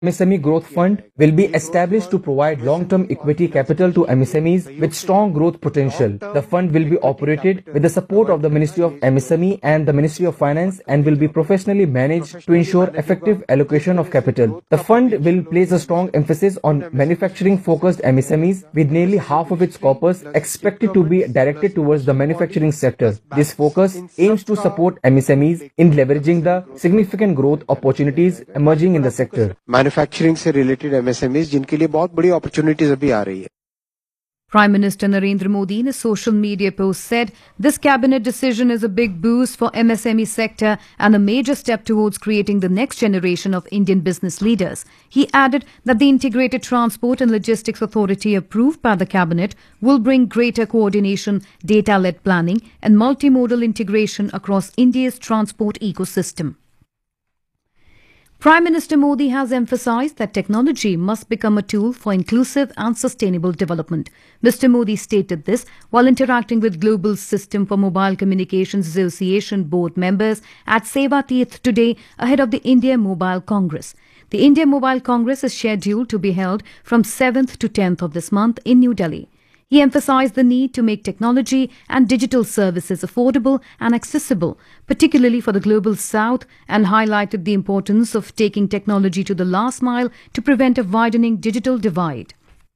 MSME Growth Fund will be established to provide long-term equity capital to MSMEs with strong growth potential. The fund will be operated with the support of the Ministry of MSME and the Ministry of Finance and will be professionally managed to ensure effective allocation of capital. The fund will place a strong emphasis on manufacturing-focused MSMEs, with nearly half of its corpus expected to be directed towards the manufacturing sector. This focus aims to support MSMEs in leveraging the significant growth opportunities emerging in the sector. Manufacturing से related MSMEs जिनके लिए बहुत बड़ी opportunities अभी आ रही है. Prime Minister Narendra Modi in a social media post said this cabinet decision is a big boost for MSME sector and a major step towards creating the next generation of Indian business leaders. He added that the Integrated Transport and Logistics Authority approved by the cabinet will bring greater coordination, data-led planning and multimodal integration across India's transport ecosystem. Prime Minister Modi has emphasized that technology must become a tool for inclusive and sustainable development. Mr. Modi stated this while interacting with Global System for Mobile Communications Association board members at Seva Teeth today ahead of the India Mobile Congress. The India Mobile Congress is scheduled to be held from 7th to 10th of this month in New Delhi. He emphasized the need to make technology and digital services affordable and accessible, particularly for the Global South, and highlighted the importance of taking technology to the last mile to prevent a widening digital divide.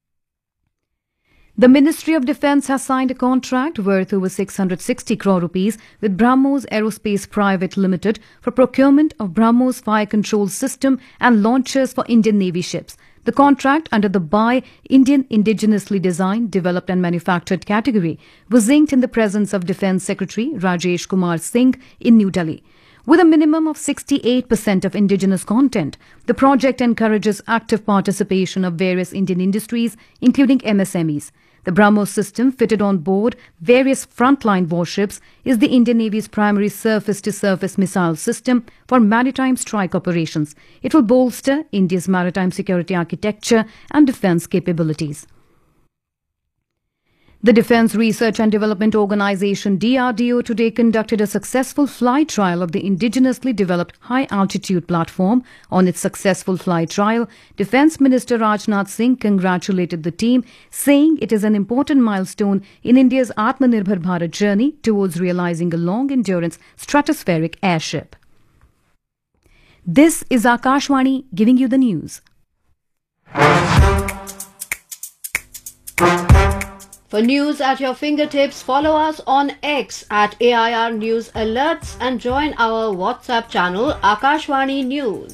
The Ministry of Defence has signed a contract worth over 660 crore rupees with BrahMos Aerospace Private Limited for procurement of BrahMos fire control system and launchers for Indian Navy ships. The contract under the Buy Indian Indigenously Designed, Developed and Manufactured category was inked in the presence of Defence Secretary Rajesh Kumar Singh in New Delhi. With a minimum of 68% of indigenous content, the project encourages active participation of various Indian industries, including MSMEs. The BrahMos system, fitted on board various frontline warships, is the Indian Navy's primary surface-to-surface missile system for maritime strike operations. It will bolster India's maritime security architecture and defence capabilities. The Defence Research and Development Organisation DRDO today conducted a successful flight trial of the indigenously developed high-altitude platform. On its successful flight trial, Defence Minister Rajnath Singh congratulated the team, saying it is an important milestone in India's Atmanirbhar Bharat journey towards realising a long-endurance stratospheric airship. This is Akashvani giving you the news. For news at your fingertips, follow us on X at AIR News Alerts and join our WhatsApp channel Akashvani News.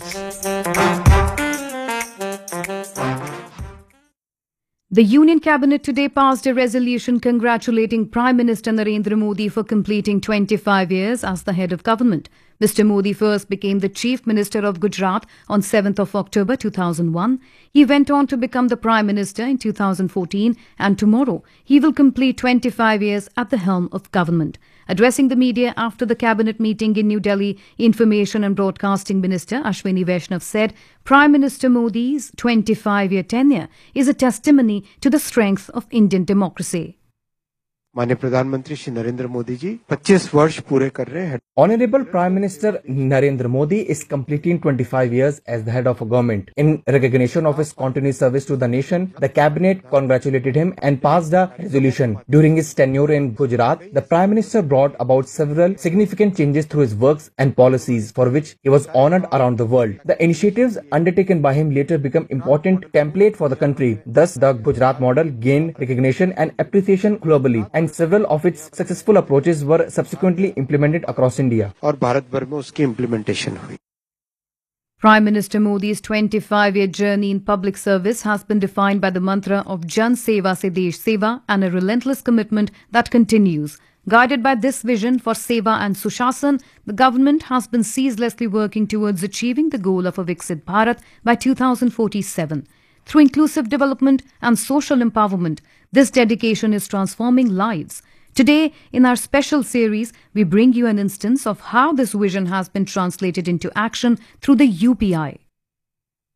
The Union Cabinet today passed a resolution congratulating Prime Minister Narendra Modi for completing 25 years as the head of government. Mr. Modi first became the Chief Minister of Gujarat on 7th of October 2001. He went on to become the Prime Minister in 2014 and tomorrow he will complete 25 years at the helm of government. Addressing the media after the cabinet meeting in New Delhi, Information and Broadcasting Minister Ashwini Vaishnav said Prime Minister Modi's 25-year tenure is a testimony to the strength of Indian democracy. माननीय प्रधानमंत्री श्री नरेंद्र मोदी जी 25 वर्ष पूरे कर रहे हैं. Honorable Prime Minister Narendra Modi is completing 25 years as the head of a government. In recognition of his continuous service to the nation, the cabinet congratulated him and passed a resolution. During his tenure in Gujarat, the Prime Minister brought about several significant changes through his works and policies, for which he was honored around the world. The initiatives undertaken by him later became important template for the country. Thus, the Gujarat model gained recognition and appreciation globally, and several of its successful approaches were subsequently implemented across India. और भारत भर में उसकी implementation हुई. Prime Minister Modi's 25-year journey in public service has been defined by the mantra of Jan Seva se Desh Seva and a relentless commitment that continues. Guided by this vision for Seva and Sushasan, the government has been ceaselessly working towards achieving the goal of a Viksit Bharat by 2047. Through inclusive development and social empowerment, this dedication is transforming lives. Today, in our special series, we bring you an instance of how this vision has been translated into action through the UPI.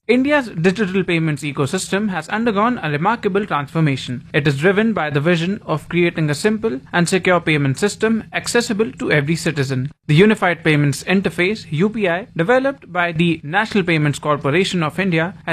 India's digital payments ecosystem has undergone a remarkable transformation. It is driven by the vision of creating a simple and secure payment system accessible to every citizen. The Unified Payments Interface (UPI), developed by the National Payments Corporation of India, has